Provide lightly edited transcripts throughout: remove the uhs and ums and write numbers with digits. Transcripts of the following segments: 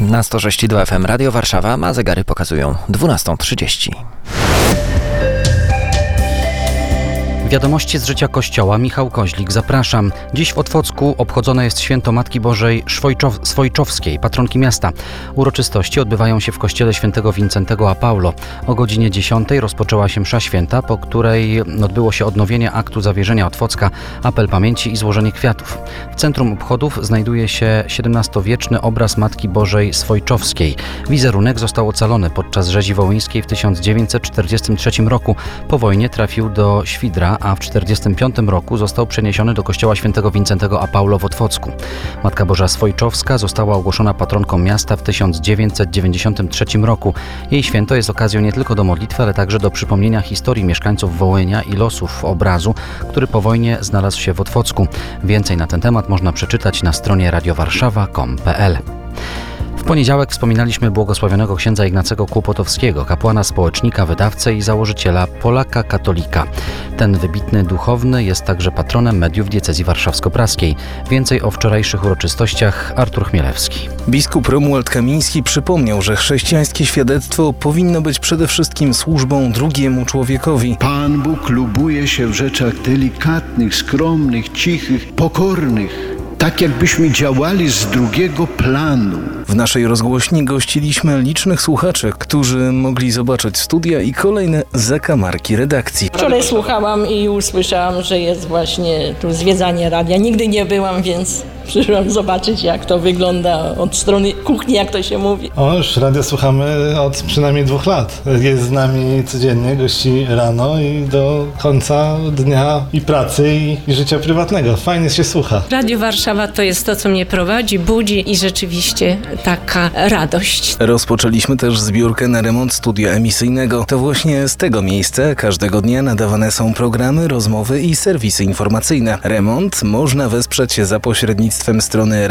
Na 106,2 FM Radio Warszawa, a zegary pokazują 12:30. Wiadomości z życia Kościoła. Michał Koźlik, zapraszam. Dziś w Otwocku obchodzone jest święto Matki Bożej Swojczowskiej, patronki miasta. Uroczystości odbywają się w kościele świętego Wincentego a Paulo. O godzinie 10 rozpoczęła się msza święta, po której odbyło się odnowienie aktu zawierzenia Otwocka, apel pamięci i złożenie kwiatów. W centrum obchodów znajduje się XVII-wieczny obraz Matki Bożej Swojczowskiej. Wizerunek został ocalony podczas rzezi wołyńskiej w 1943 roku. Po wojnie trafił do Świdra, a w 1945 roku został przeniesiony do kościoła świętego Wincentego a Paulo w Otwocku. Matka Boża Swojczowska została ogłoszona patronką miasta w 1993 roku. Jej święto jest okazją nie tylko do modlitwy, ale także do przypomnienia historii mieszkańców Wołynia i losów obrazu, który po wojnie znalazł się w Otwocku. Więcej na ten temat można przeczytać na stronie radiowarszawa.com.pl. W poniedziałek wspominaliśmy błogosławionego księdza Ignacego Kłopotowskiego, kapłana, społecznika, wydawcę i założyciela Polaka Katolika. Ten wybitny duchowny jest także patronem mediów diecezji warszawsko-praskiej. Więcej o wczorajszych uroczystościach Artur Chmielewski. Biskup Romuald Kamiński przypomniał, że chrześcijańskie świadectwo powinno być przede wszystkim służbą drugiemu człowiekowi. Pan Bóg lubuje się w rzeczach delikatnych, skromnych, cichych, pokornych. Tak jakbyśmy działali z drugiego planu. W naszej rozgłośni gościliśmy licznych słuchaczy, którzy mogli zobaczyć studia i kolejne zakamarki redakcji. Wczoraj słuchałam i usłyszałam, że jest właśnie tu zwiedzanie radia. Nigdy nie byłam, więc przyszłam zobaczyć, jak to wygląda od strony kuchni, jak to się mówi. Już radio słuchamy od przynajmniej 2 lat. Jest z nami codziennie, gości rano i do końca dnia i pracy i życia prywatnego. Fajnie się słucha. Radio Warszawa to jest to, co mnie prowadzi, budzi i rzeczywiście taka radość. Rozpoczęliśmy też zbiórkę na remont studia emisyjnego. To właśnie z tego miejsca każdego dnia nadawane są programy, rozmowy i serwisy informacyjne. Remont można wesprzeć za pośrednictwem strony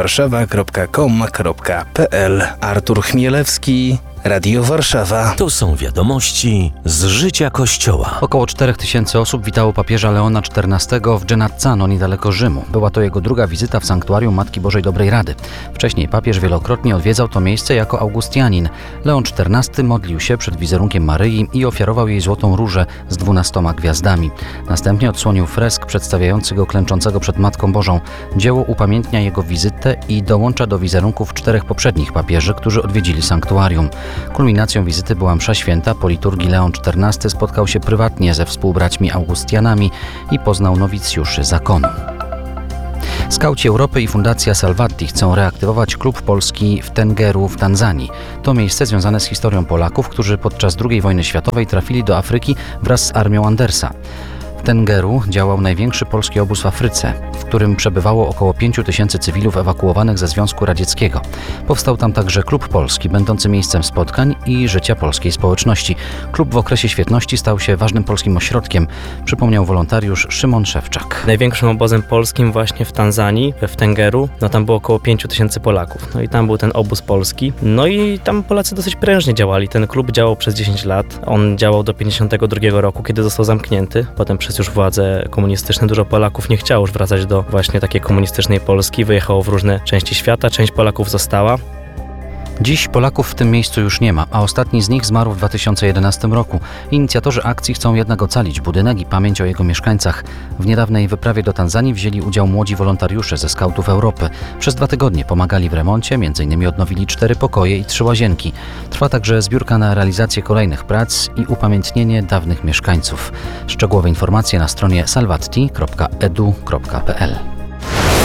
radiowarszawa.com.pl. Artur Chmielewski, Radio Warszawa. To są wiadomości z życia Kościoła. Około 4000 osób witało papieża Leona XIV w Genazzano, niedaleko Rzymu. Była to jego druga wizyta w sanktuarium Matki Bożej Dobrej Rady. Wcześniej papież wielokrotnie odwiedzał to miejsce jako augustianin. Leon XIV modlił się przed wizerunkiem Maryi i ofiarował jej złotą różę z 12 gwiazdami. Następnie odsłonił fresk przedstawiający go klęczącego przed Matką Bożą. Dzieło upamiętnia jego wizytę i dołącza do wizerunków 4 poprzednich papieży, którzy odwiedzili sanktuarium. Kulminacją wizyty była msza święta. Po liturgii Leon XIV spotkał się prywatnie ze współbraćmi Augustianami i poznał nowicjuszy zakonu. Skauci Europy i Fundacja Salvati chcą reaktywować klub polski w Tengeru w Tanzanii. To miejsce związane z historią Polaków, którzy podczas II wojny światowej trafili do Afryki wraz z armią Andersa. W Tengeru działał największy polski obóz w Afryce, w którym przebywało około 5000 cywilów ewakuowanych ze Związku Radzieckiego. Powstał tam także Klub Polski, będący miejscem spotkań i życia polskiej społeczności. Klub w okresie świetności stał się ważnym polskim ośrodkiem, przypomniał wolontariusz Szymon Szewczak. Największym obozem polskim właśnie w Tanzanii, w Tengeru, tam było około 5000 Polaków. I tam był ten obóz polski. I tam Polacy dosyć prężnie działali. Ten klub działał przez 10 lat. On działał do 52 roku, kiedy został zamknięty. Potem przez już władze komunistyczne dużo Polaków nie chciało już wracać do właśnie takiej komunistycznej Polski. Wyjechało w różne części świata. Część Polaków została. Dziś Polaków w tym miejscu już nie ma, a ostatni z nich zmarł w 2011 roku. Inicjatorzy akcji chcą jednak ocalić budynek i pamięć o jego mieszkańcach. W niedawnej wyprawie do Tanzanii wzięli udział młodzi wolontariusze ze Skautów Europy. Przez 2 tygodnie pomagali w remoncie, m.in. odnowili 4 pokoje i 3 łazienki. Trwa także zbiórka na realizację kolejnych prac i upamiętnienie dawnych mieszkańców. Szczegółowe informacje na stronie salvati.edu.pl.